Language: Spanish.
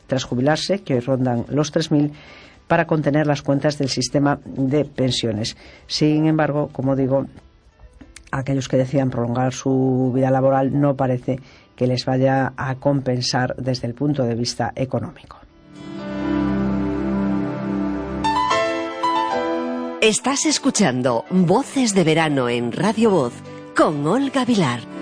tras jubilarse, que hoy rondan los 3.000, para contener las cuentas del sistema de pensiones. Sin embargo, como digo, aquellos que decidan prolongar su vida laboral no parece que les vaya a compensar desde el punto de vista económico. Estás escuchando Voces de Verano en Radio Voz con Olga Vilar.